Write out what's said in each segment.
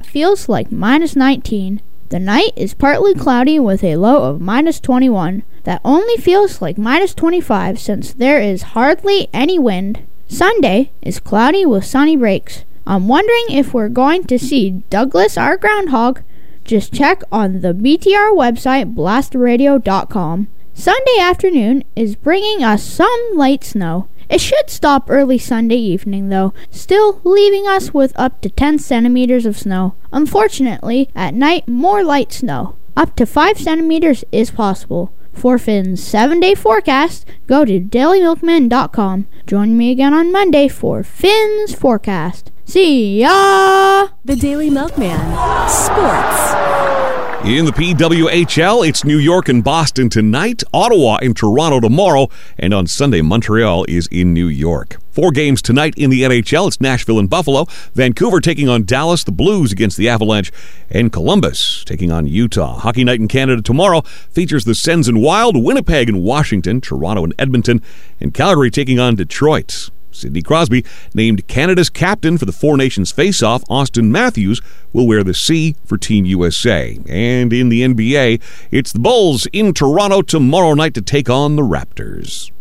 feels like minus 19. The night is partly cloudy with a low of minus 21. That only feels like minus 25 since there is hardly any wind. Sunday is cloudy with sunny breaks. I'm wondering if we're going to see Douglas our groundhog. Just check on the BTR website, blastradio.com. Sunday afternoon is bringing us some light snow. It should stop early Sunday evening, though, still leaving us with up to 10 centimeters of snow. Unfortunately, at night, more light snow. Up to 5 centimeters is possible. For Finn's 7-day forecast, go to dailymilkman.com. Join me again on Monday for Finn's forecast. See ya! The Daily Milkman. Sports. In the PWHL, it's New York and Boston tonight, Ottawa and Toronto tomorrow, and on Sunday, Montreal is in New York. 4 games tonight in the NHL. It's Nashville and Buffalo, Vancouver taking on Dallas, the Blues against the Avalanche, and Columbus taking on Utah. Hockey night in Canada tomorrow features the Sens and Wild, Winnipeg and Washington, Toronto and Edmonton, and Calgary taking on Detroit. Sidney Crosby named Canada's captain for the Four Nations face-off. Austin Matthews will wear the C for Team USA. And in the NBA, it's the Bulls in Toronto tomorrow night to take on the Raptors.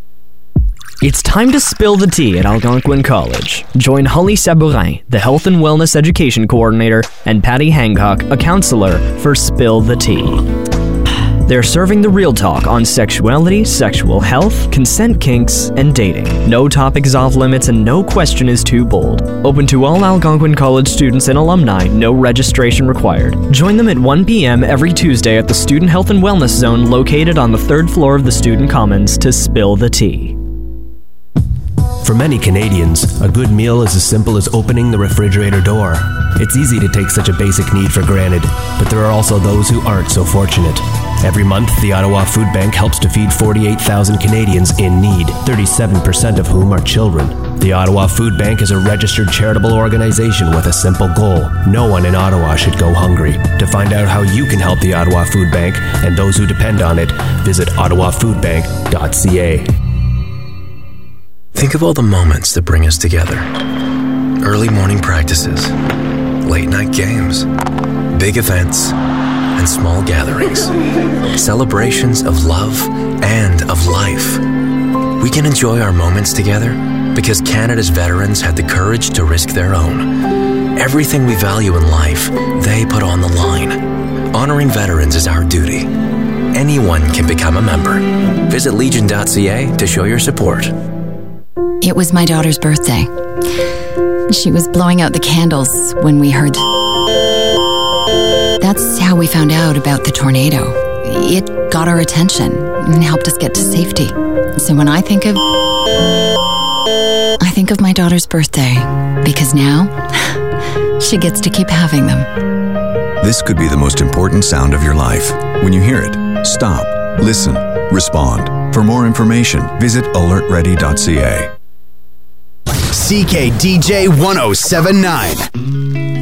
It's time to spill the tea at Algonquin College. Join Holly Sabourin, the Health and Wellness Education Coordinator, and Patty Hancock, a counselor, for Spill the Tea. They're serving the real talk on sexuality, sexual health, consent kinks, and dating. No topics off limits and no question is too bold. Open to all Algonquin College students and alumni, no registration required. Join them at 1 p.m. every Tuesday at the Student Health and Wellness Zone located on the 3rd floor of the Student Commons to spill the tea. For many Canadians, a good meal is as simple as opening the refrigerator door. It's easy to take such a basic need for granted, but there are also those who aren't so fortunate. Every month, the Ottawa Food Bank helps to feed 48,000 Canadians in need, 37% of whom are children. The Ottawa Food Bank is a registered charitable organization with a simple goal. No one in Ottawa should go hungry. To find out how you can help the Ottawa Food Bank and those who depend on it, visit ottawafoodbank.ca. Think of all the moments that bring us together. Early morning practices, late night games, big events, and small gatherings. Celebrations of love and of life. We can enjoy our moments together because Canada's veterans had the courage to risk their own. Everything we value in life, they put on the line. Honoring veterans is our duty. Anyone can become a member. Visit legion.ca to show your support. It was my daughter's birthday. She was blowing out the candles when we heard. That's how we found out about the tornado. It got our attention and helped us get to safety. So when I think of my daughter's birthday, because now she gets to keep having them. This could be the most important sound of your life. When you hear it, stop, listen, respond. For more information, visit alertready.ca. CKDJ 1079.